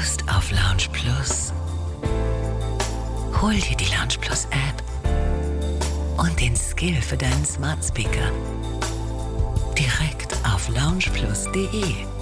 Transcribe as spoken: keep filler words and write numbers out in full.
Lust auf Lounge Plus? Hol dir die Lounge Plus App und den Skill für deinen Smart Speaker direkt auf lounge plus punkt de.